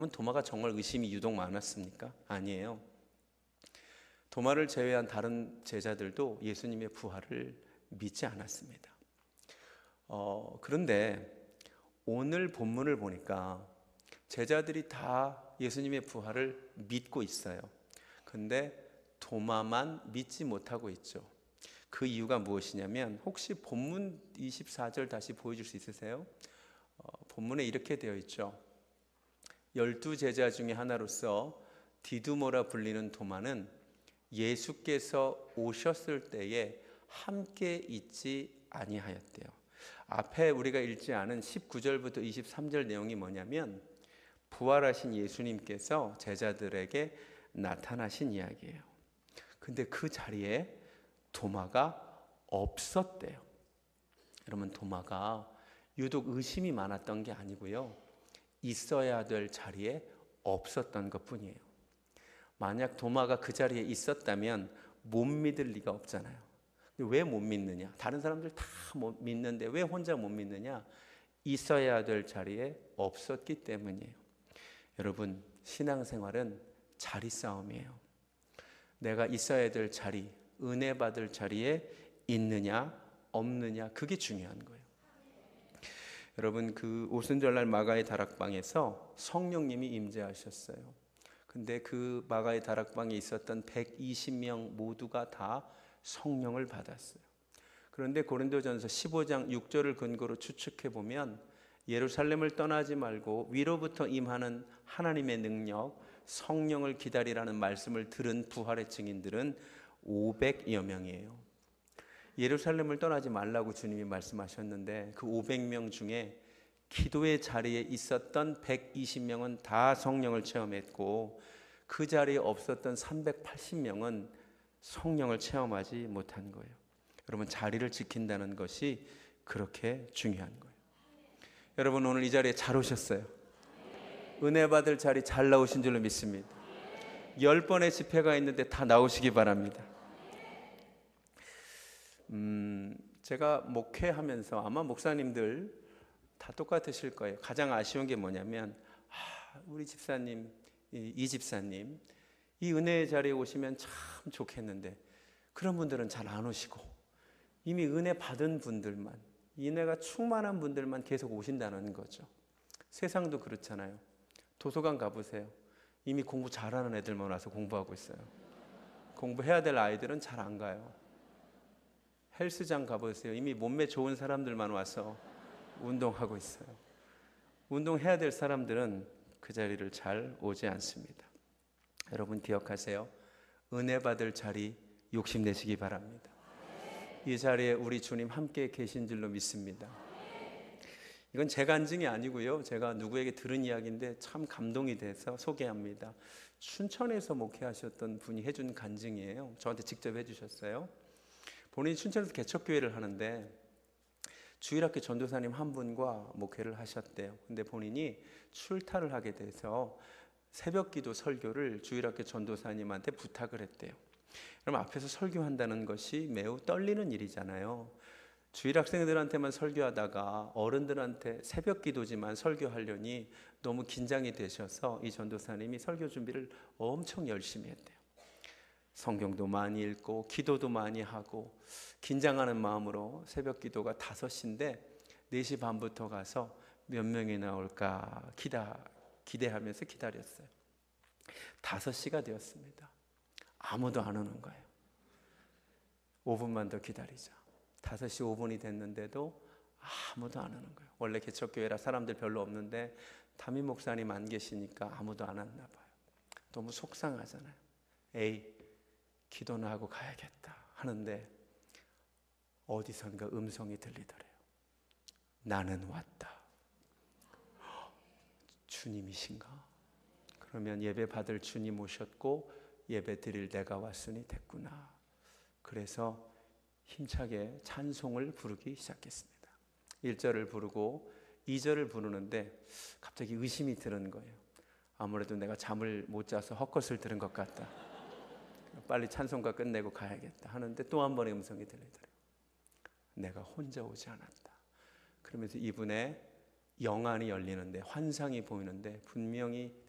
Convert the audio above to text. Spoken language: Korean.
도마가 정말 의심이 유독 많았습니까? 아니에요. 도마를 제외한 다른 제자들도 예수님의 부활을 믿지 않았습니다. 그런데 오늘 본문을 보니까 제자들이 다 예수님의 부활을 믿고 있어요. 근데 도마만 믿지 못하고 있죠. 그 이유가 무엇이냐면, 혹시 본문 24절 다시 보여줄 수 있으세요? 본문에 이렇게 되어 있죠. 12제자 중에 하나로서 디두모라 불리는 도마는 예수께서 오셨을 때에 함께 있지 아니하였대요. 앞에 우리가 읽지 않은 19절부터 23절 내용이 뭐냐면, 부활하신 예수님께서 제자들에게 나타나신 이야기예요. 근데 그 자리에 도마가 없었대요. 여러분, 도마가 유독 의심이 많았던 게 아니고요, 있어야 될 자리에 없었던 것뿐이에요. 만약 도마가 그 자리에 있었다면 못 믿을 리가 없잖아요. 왜 못 믿느냐? 다른 사람들 다 못 믿는데 왜 혼자 못 믿느냐? 있어야 될 자리에 없었기 때문이에요. 여러분, 신앙생활은 자리 싸움이에요. 내가 있어야 될 자리, 은혜 받을 자리에 있느냐 없느냐, 그게 중요한 거예요. 여러분, 그 오순절날 마가의 다락방에서 성령님이 임재하셨어요. 근데 그 마가의 다락방에 있었던 120명 모두가 다 성령을 받았어요. 그런데 고린도전서 15장 6절을 근거로 추측해 보면, 예루살렘을 떠나지 말고 위로부터 임하는 하나님의 능력, 성령을 기다리라는 말씀을 들은 부활의 증인들은 500여 명이에요. 예루살렘을 떠나지 말라고 주님이 말씀하셨는데, 그 500명 중에 기도의 자리에 있었던 120명은 다 성령을 체험했고, 그 자리에 없었던 380명은 성령을 체험하지 못한 거예요. 여러분, 자리를 지킨다는 것이 그렇게 중요한 거예요. 여러분, 오늘 이 자리에 잘 오셨어요. 은혜 받을 자리 잘 나오신 줄로 믿습니다. 10번의 집회가 있는데 다 나오시기 바랍니다. 제가 목회하면서 아마 목사님들 다 똑같으실 거예요. 가장 아쉬운 게 뭐냐면, 우리 집사님, 이 집사님, 이 은혜의 자리에 오시면 참 좋겠는데 그런 분들은 잘 안 오시고, 이미 은혜 받은 분들만, 은혜가 충만한 분들만 계속 오신다는 거죠. 세상도 그렇잖아요. 도서관 가보세요. 이미 공부 잘하는 애들만 와서 공부하고 있어요. 공부해야 될 아이들은 잘 안 가요. 헬스장 가보세요. 이미 몸매 좋은 사람들만 와서 운동하고 있어요. 운동해야 될 사람들은 그 자리를 잘 오지 않습니다. 여러분, 기억하세요. 은혜 받을 자리 욕심내시기 바랍니다. 이 자리에 우리 주님 함께 계신 줄로 믿습니다. 이건 제 간증이 아니고요, 제가 누구에게 들은 이야기인데 참 감동이 돼서 소개합니다. 춘천에서 목회하셨던 분이 해준 간증이에요. 저한테 직접 해주셨어요. 본인이 춘천에서 개척교회를 하는데 주일학교 전도사님 한 분과 목회를 하셨대요. 근데 본인이 출타를 하게 돼서 새벽기도 설교를 주일학교 전도사님한테 부탁을 했대요. 그럼 앞에서 설교한다는 것이 매우 떨리는 일이잖아요. 주일학생들한테만 설교하다가 어른들한테 새벽기도지만 설교하려니 너무 긴장이 되셔서 이 전도사님이 설교 준비를 엄청 열심히 했대요. 성경도 많이 읽고 기도도 많이 하고 긴장하는 마음으로 새벽기도가 5시인데 4시 반부터 가서 몇 명이 나올까 기대하면서 기다렸어요. 5시가 되었습니다. 아무도 안 오는 거예요. 5분만 더 기다리자. 5시 5분이 됐는데도 아무도 안 오는 거예요. 원래 개척교회라 사람들 별로 없는데 담임 목사님 안 계시니까 아무도 안 왔나 봐요. 너무 속상하잖아요. 에이, 기도나 하고 가야겠다 하는데 어디선가 음성이 들리더래요. 나는 왔다. 주님이신가? 그러면 예배 받을 주님 오셨고 예배 드릴 내가 왔으니 됐구나. 그래서 힘차게 찬송을 부르기 시작했습니다. 1절을 부르고 2절을 부르는데 갑자기 의심이 드는 거예요. 아무래도 내가 잠을 못 자서 헛것을 들은 것 같다. 빨리 찬송가 끝내고 가야겠다 하는데 또 한 번의 음성이 들리더래요. 내가 혼자 오지 않았다. 그러면서 이분의 영안이 열리는데, 환상이 보이는데 분명히